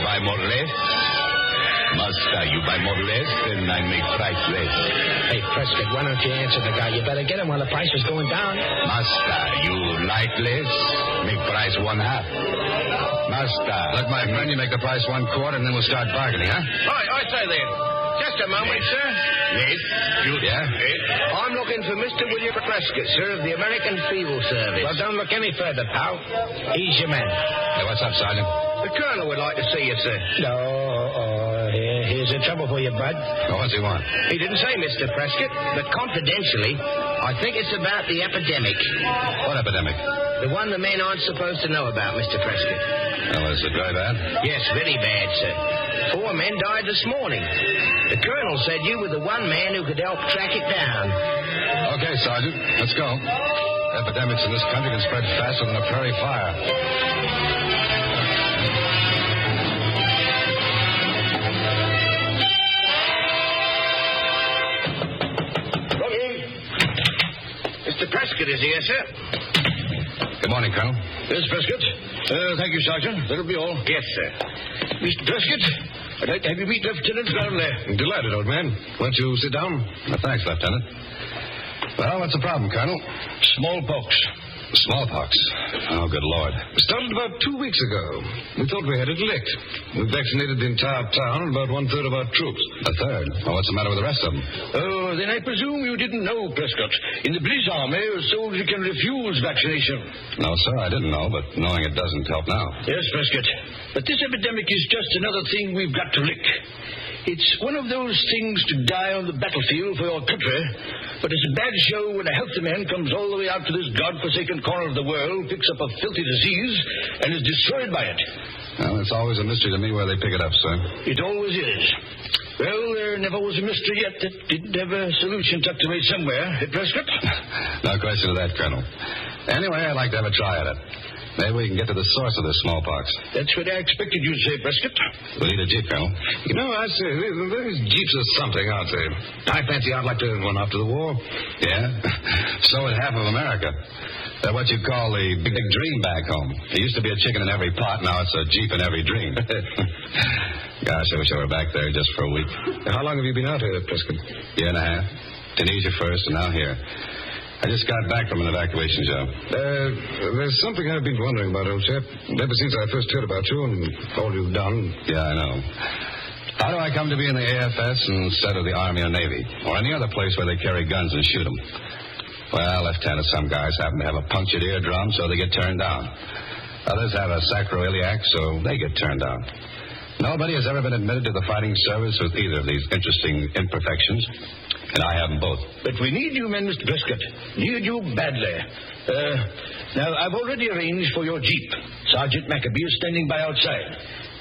buy more less? Master, you buy more less, then I make price less. Hey, Prescott, why don't you answer the guy? You better get him while the price is going down. Master, you like less? Make price 1/2. Master. Look, my friend, you make the price 1/4, and then we'll start bargaining, huh? I say there. Just a moment, sir. Yes? Yeah? I'm looking for Mr. William Prescott, sir, of the American Field Service. Well, don't look any further, pal. He's your man. Hey, what's up, Sergeant? The colonel would like to see you, sir. Here's the trouble for you, bud. Oh, what's he want? He didn't say, Mr. Prescott, but confidentially, I think it's about the epidemic. What epidemic? The one the men aren't supposed to know about, Mr. Prescott. Oh, is it very bad? Yes, very bad, sir. 4 men died this morning. The colonel said you were the one man who could help track it down. Okay, Sergeant, let's go. Epidemics in this country can spread faster than a prairie fire. Mr. Prescott is here, sir. Good morning, Colonel. Yes, Prescott. Thank you, Sergeant. That'll be all. Yes, sir. Mr. Prescott, I'd like to have you meet Lieutenant Brownlee. Delighted, old man. Why don't you sit down? Thanks, Lieutenant. Well, what's the problem, Colonel? Smallpox. Smallpox. Oh, good Lord. It started about 2 weeks ago. We thought we had it licked. We vaccinated the entire town and about 1/3 of our troops. A third? Well, what's the matter with the rest of them? Oh, then I presume you didn't know, Prescott. In the British Army, a soldier can refuse vaccination. No, sir, I didn't know, but knowing it doesn't help now. Yes, Prescott. But this epidemic is just another thing we've got to lick. It's one of those things to die on the battlefield for your country, but it's a bad show when a healthy man comes all the way out to this godforsaken corner of the world, picks up a filthy disease, and is destroyed by it. Well, it's always a mystery to me where they pick it up, sir. It always is. Well, there never was a mystery yet that didn't have a solution tucked away somewhere, Prescott? No question of that, Colonel. Anyway, I'd like to have a try at it. Maybe we can get to the source of this smallpox. That's what I expected you'd say, Prescott. We'll need a jeep, Colonel. You know, I say, these jeeps are something, aren't they? I fancy I'd like to have one after the war. Yeah? So would half of America. They're what you call the big dream back home. There used to be a chicken in every pot, now it's a jeep in every dream. Gosh, I wish I were back there just for a week. How long have you been out here, Prescott? Year and a half. Tunisia first, and now here. I just got back from an evacuation job. There's something I've been wondering about, old chap. Ever since I first heard about you and all you've done. Yeah, I know. How do I come to be in the AFS instead of the Army or Navy? Or any other place where they carry guns and shoot them? Well, Lieutenant, some guys happen to have a punctured eardrum, so they get turned down. Others have a sacroiliac, so they get turned down. Nobody has ever been admitted to the fighting service with either of these interesting imperfections, and I have them both. But we need you men, Mr. Prescott. Need you badly. Now, I've already arranged for your jeep. Sergeant Maccabee is standing by outside.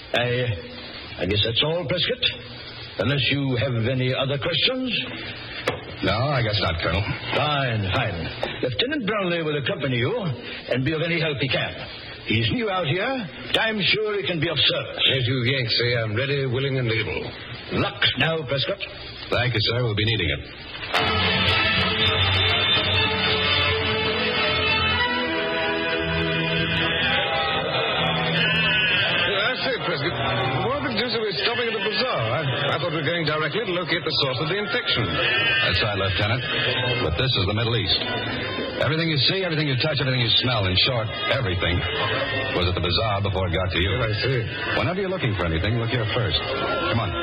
I guess that's all, Prescott? Unless you have any other questions? No, I guess not, Colonel. Fine. Lieutenant Brownlee will accompany you and be of any help he can. He's new out here, but I'm sure he can be of service. As you Yanks say, I'm ready, willing, and able. Luck now, Prescott. Thank you, sir. We'll be needing it. I say, Prescott, why the deuce are we stopping at the bazaar? I thought we were going directly to locate the source of the infection. That's right, Lieutenant. But this is the Middle East. Everything you see, everything you touch, everything you smell, in short, everything, was at the bazaar before it got to you. I see. Whenever you're looking for anything, look here first. Come on.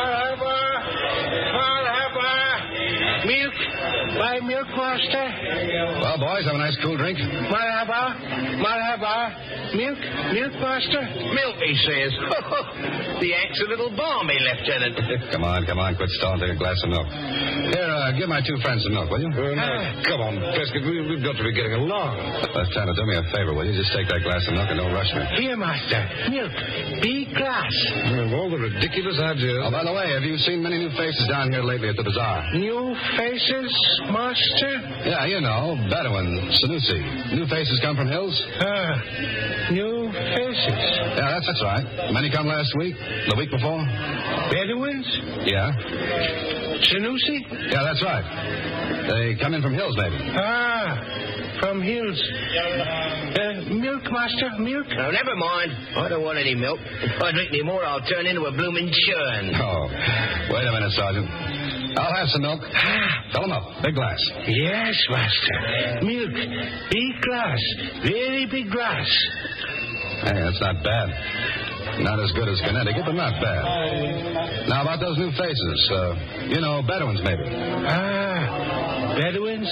Milk? Buy milk, master? Well, boys, have a nice cool drink. Marhaba. Milk, master? Milk, he says. The act's a little balmy, Lieutenant. Come on. Quit stalling. Take a glass of milk. Here, give my two friends some milk, will you? Come on, Prescott. We've got to be getting along. Lieutenant, do me a favor, will you? Just take that glass of milk and don't rush me. Here, master. Milk. Big glass. Of all the ridiculous ideas. Oh, by the way, have you seen many new faces down here lately at the bazaar? New faces, master? Yeah, you know, Bedouin, Sanusi. New faces come from Hills? New faces. Yeah, that's right. Many come last week, the week before? Bedouins? Yeah. Sanusi? Yeah, that's right. They come in from Hills, maybe. from hills. Milk, master, milk? Oh, never mind. I don't want any milk. If I drink any more, I'll turn into a blooming churn. Oh, wait a minute, Sergeant. I'll have some milk. Fill 'em up. Big glass. Yes, master. Milk. Big glass. Very big glass. Hey, that's not bad. Not as good as Connecticut, but not bad. Now, about those new faces. Bedouins, maybe. Bedouins?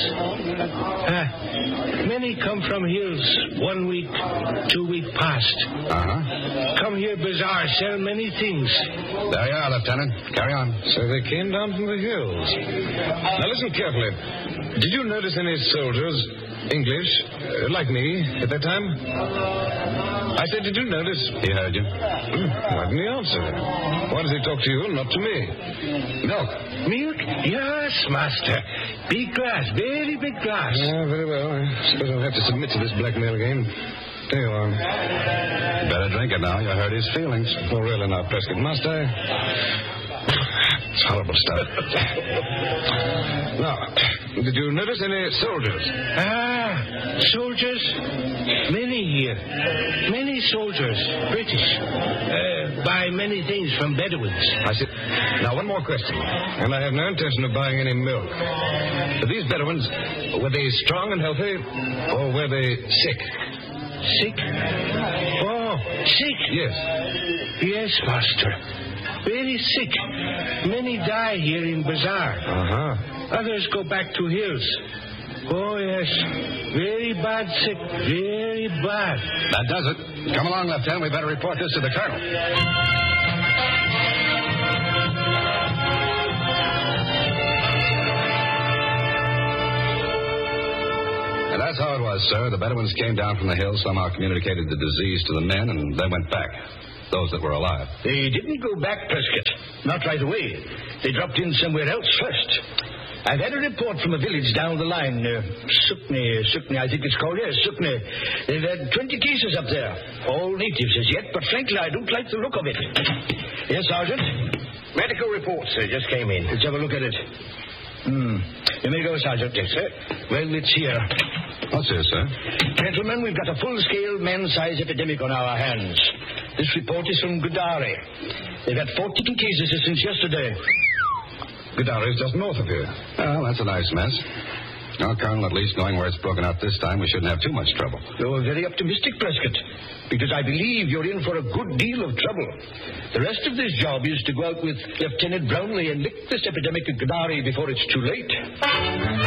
Many come from hills 1 week, 2 week past. Come here, bazaar, sell many things. There you are, Lieutenant. Carry on. So they came down from the hills. Now listen carefully. Did you notice any soldiers, English, like me, at that time? I said, did you notice? He heard you. Why didn't he answer? Why does he talk to you and not to me? Milk. Milk? Yes, master. Big glass, very big glass. Yeah, very well. I suppose I'll have to submit to this blackmail game. There you are. Better drink it now. You hurt his feelings. Oh, really now, Prescott. Must I? It's horrible stuff. Now, did you notice any soldiers? Soldiers? Many here. Many soldiers. British. Buy many things from Bedouins. I see. Now, one more question. And I have no intention of buying any milk. But these Bedouins, were they strong and healthy, or were they sick? Sick? Oh, sick? Yes. Yes, master. Very sick. Many die here in bazaar. Others go back to hills. Oh, yes. Very bad sick. Very bad. That does it. Come along, Lieutenant. We better report this to the colonel. And that's how it was, sir. The Bedouins came down from the hills, somehow communicated the disease to the men, and they went back. Those that were alive. They didn't go back, Prescott. Not right away. They dropped in somewhere else first. I've had a report from a village down the line. Sukne, I think it's called. Yes, Sukne. They've had 20 cases up there. All natives as yet, but frankly, I don't like the look of it. Yes, Sergeant? Medical report, sir, just came in. Let's have a look at it. You may go, Sergeant. Yes, sir. Well, it's here. What's this, sir? Gentlemen, we've got a full-scale man-size epidemic on our hands. This report is from Gudari. They've had 42 cases since yesterday. Gudari is just north of here. Well, that's a nice mess. Now, Colonel, at least knowing where it's broken out this time, we shouldn't have too much trouble. You're very optimistic, Prescott, because I believe you're in for a good deal of trouble. The rest of this job is to go out with Lieutenant Brownlee and lick this epidemic at Gudari before it's too late.